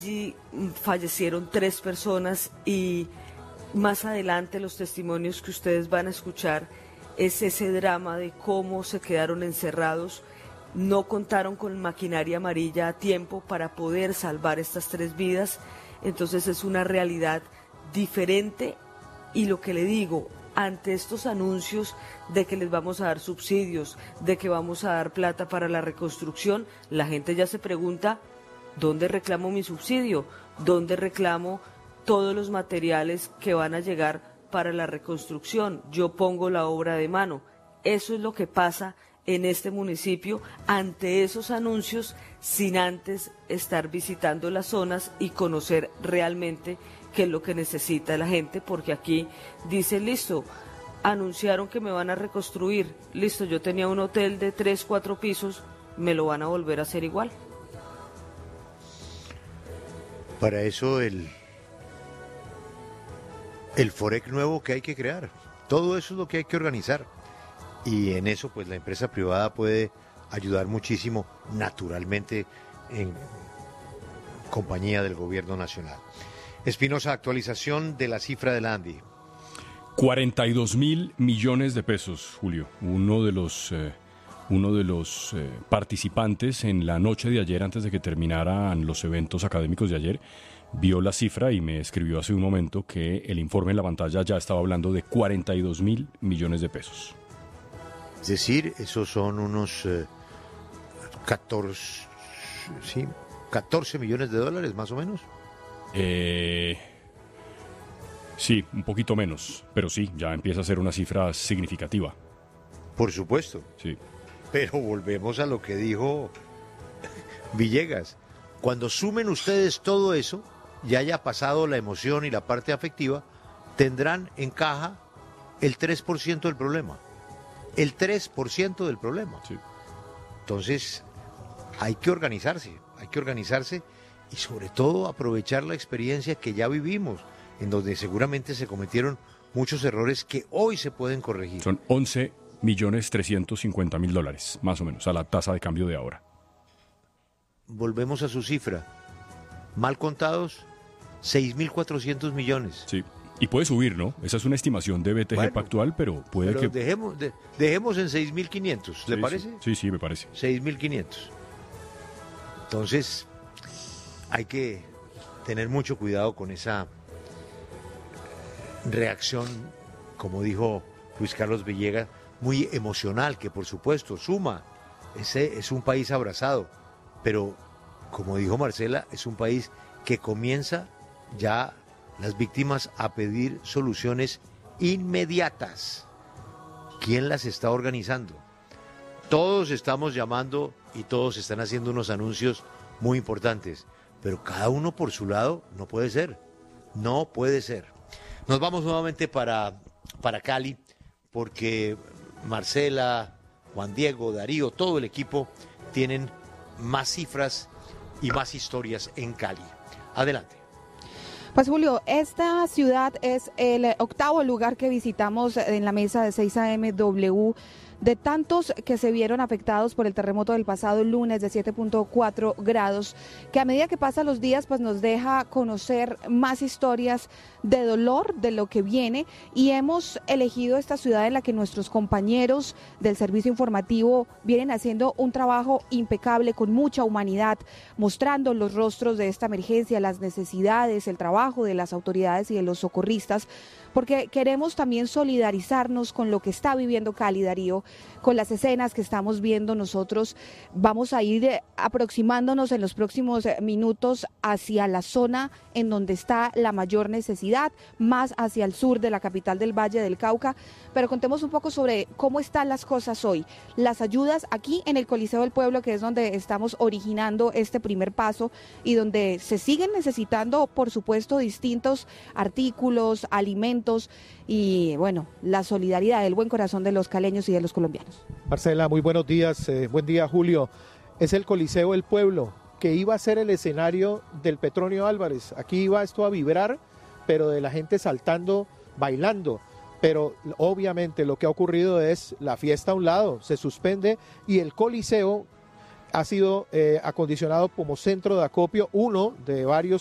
Allí fallecieron 3 personas y más adelante los testimonios que ustedes van a escuchar es ese drama de cómo se quedaron encerrados, no contaron con maquinaria amarilla a tiempo para poder salvar estas 3 vidas, entonces es una realidad diferente y lo que le digo, ante estos anuncios de que les vamos a dar subsidios, de que vamos a dar plata para la reconstrucción, la gente ya se pregunta, ¿dónde reclamo mi subsidio? ¿Dónde reclamo todos los materiales que van a llegar para la reconstrucción? Yo pongo la obra de mano. Eso es lo que pasa en este municipio ante esos anuncios sin antes estar visitando las zonas y conocer realmente qué es lo que necesita la gente, porque aquí dicen, listo, anunciaron que me van a reconstruir, listo, yo tenía un hotel de 3, 4 pisos, me lo van a volver a hacer igual. Para eso el FOREC nuevo que hay que crear, todo eso es lo que hay que organizar y en eso pues la empresa privada puede ayudar muchísimo, naturalmente en compañía del gobierno nacional. Espinosa, actualización de la cifra de la ANDI. 42.000 millones de pesos, Julio, uno de los participantes en la noche de ayer, antes de que terminaran los eventos académicos de ayer, vio la cifra y me escribió hace un momento que el informe en la pantalla ya estaba hablando de 42.000 millones de pesos. Es decir, esos son unos 14 millones de dólares más o menos. Sí, un poquito menos, pero sí, ya empieza a ser una cifra significativa. Por supuesto. Sí. Pero volvemos a lo que dijo Villegas. Cuando sumen ustedes todo eso, ya haya pasado la emoción y la parte afectiva, tendrán en caja el 3% del problema. El 3% del problema. Sí. Entonces, hay que organizarse y sobre todo aprovechar la experiencia que ya vivimos, en donde seguramente se cometieron muchos errores que hoy se pueden corregir. Son 11.350.000 dólares, más o menos, a la tasa de cambio de ahora. Volvemos a su cifra. Mal contados, 6.400 millones. Sí, y puede subir, ¿no? Esa es una estimación de BTG Pactual, pero puede que... Dejemos en 6.500, ¿le parece? Sí, me parece. 6.500. Entonces, hay que tener mucho cuidado con esa reacción, como dijo Luis Carlos Villegas, muy emocional, que por supuesto suma. Ese es un país abrazado, pero como dijo Marcela, es un país que comienza ya las víctimas a pedir soluciones inmediatas. ¿Quién las está organizando? Todos estamos llamando y todos están haciendo unos anuncios muy importantes, pero cada uno por su lado no puede ser. Nos vamos nuevamente para Cali, porque Marcela, Juan Diego, Darío, todo el equipo tienen más cifras y más historias en Cali. Adelante. Pues Julio, esta ciudad es el 8º lugar que visitamos en la mesa de 6 AM W. De tantos que se vieron afectados por el terremoto del pasado lunes de 7.4 grados, que a medida que pasan los días pues nos deja conocer más historias de dolor de lo que viene, y hemos elegido esta ciudad en la que nuestros compañeros del servicio informativo vienen haciendo un trabajo impecable con mucha humanidad, mostrando los rostros de esta emergencia, las necesidades, el trabajo de las autoridades y de los socorristas, porque queremos también solidarizarnos con lo que está viviendo Cali, Darío, con las escenas que estamos viendo nosotros. Vamos a ir aproximándonos en los próximos minutos hacia la zona en donde está la mayor necesidad, más hacia el sur de la capital del Valle del Cauca, pero contemos un poco sobre cómo están las cosas hoy. Las ayudas aquí en el Coliseo del Pueblo, que es donde estamos originando este primer paso y donde se siguen necesitando, por supuesto, distintos artículos, alimentos y, bueno, la solidaridad, el buen corazón de los caleños y de los colombianos. Marcela, muy buenos días. Buen día, Julio. Es el Coliseo del Pueblo, que iba a ser el escenario del Petronio Álvarez. Aquí iba esto a vibrar, pero de la gente saltando, bailando. Pero obviamente lo que ha ocurrido es la fiesta a un lado, se suspende y el Coliseo ha sido acondicionado como centro de acopio, uno de varios